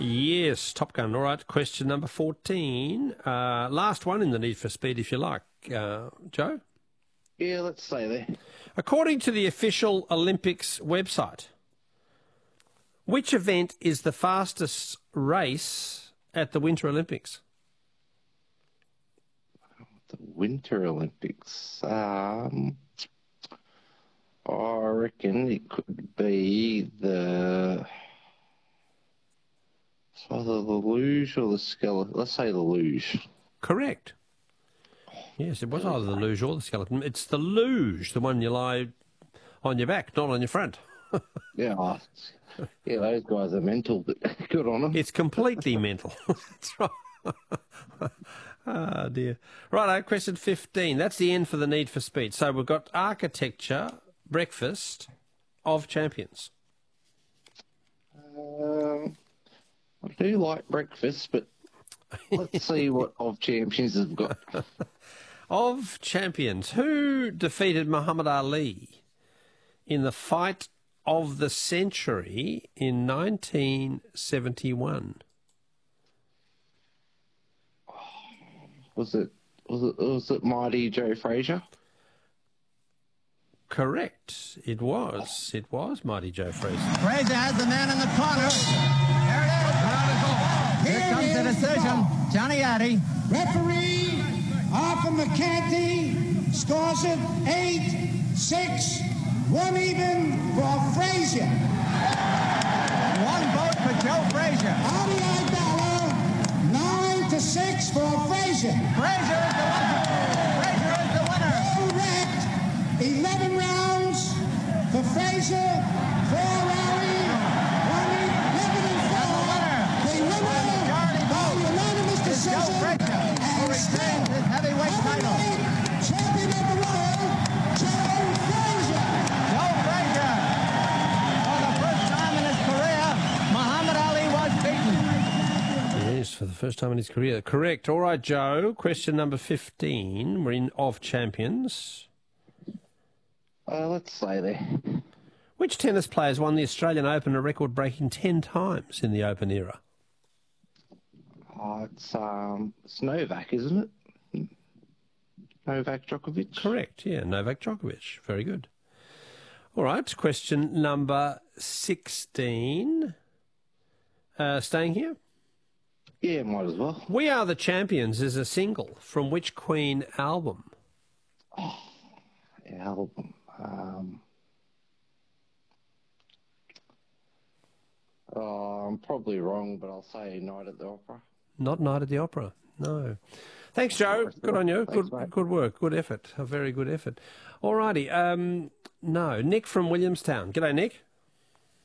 Yes, Top Gun. All right, question number 14. Last one in the Need for Speed, if you like. Joe? Yeah, let's stay there. According to the official Olympics website, which event is the fastest race at the Winter Olympics? The Winter Olympics. I reckon it could be it's either the luge or the skeleton. Let's say the luge. Correct. Yes, it was either the luge or the skeleton. It's the luge, the one you lie on your back, not on your front. Yeah, yeah, those guys are mental, but good on them. It's completely mental. That's right. Oh, dear. Right, question 15. That's the end for the Need for Speed. So we've got architecture, breakfast of champions. I do like breakfast, but let's see what of champions have got. Of champions, who defeated Muhammad Ali in the fight of the century in 1971? Was it Mighty Joe Frazier? Correct. It was. It was Mighty Joe Frazier. Frazier has the man in the corner. There it is. Here comes the decision. Johnny Addy. Referee Arthur McCarthy scores it 8-6. 1 even for Frazier. 1 vote for Joe Frazier. Adi Idala 9-6 for Frazier. Frazier is the winner. Frazier is the winner. Correct. 11 rounds for Frazier. 4 rally. 11 and 4. The winner by unanimous decision and still his heavyweight title. Champion of the world, Joe Frazier. Joe Frazier. For the first time in his career, Muhammad Ali was beaten. Yes, for the first time in his career. Correct. All right, Joe. Question number 15. We're in of champions. Let's stay there. Which tennis players won the Australian Open a record-breaking 10 times in the Open era? It's Novak, isn't it? Novak Djokovic? Correct, yeah, Novak Djokovic. Very good. All right, question number 16. Staying here? Yeah, might as well. We Are the Champions is a single from which Queen album? Album. I'm probably wrong, but I'll say Night at the Opera. Not Night at the Opera, no. Thanks, Joe. Good on you. Thanks, good work. Good effort. A very good effort. All righty. No, Nick from Williamstown. G'day, Nick.